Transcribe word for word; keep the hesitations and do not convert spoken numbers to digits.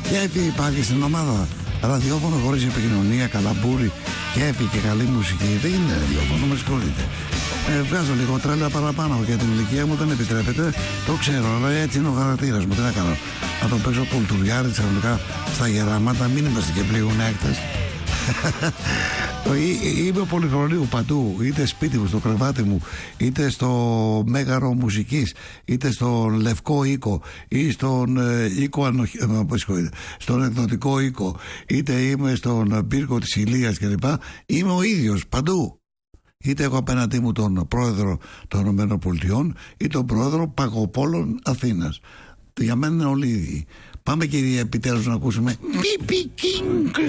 Κέφι υπάρχει στην ομάδα. Ραδιόφωνο χωρίς επικοινωνία, καλαμπούρι, κέφι και καλή μουσική δεν είναι ραδιόφωνο, με συγχωρείτε. Ε, βγάζω λίγο τρέλα παραπάνω για την ηλικία μου, δεν επιτρέπεται, το ξέρω, αλλά έτσι είναι ο χαρακτήρας μου. Τι να κάνω, να τον παίξω κουλτουριάρι ξαφνικά στα γεράματα, μην είμαστε και πλήγουν έκτες. Είμαι πολυχρονίου παντού, είτε σπίτι μου, στο κρεβάτι μου, είτε στο Μέγαρο Μουσικής, είτε στον Λευκό Οίκο ή στον ε, οίκο ανοχ... ε, στον εκδοτικό οίκο, είτε είμαι στον πύργο της Ηλίας κλπ. Είμαι ο ίδιος παντού. Είτε έχω απέναντί μου τον πρόεδρο των ΗΠΑ ή τον πρόεδρο Παγοπόλων Αθήνας. Για μένα είναι όλοι οι ίδιοι. Πάμε, κύριε, επιτέλους να ακούσουμε Μπι Μπι King.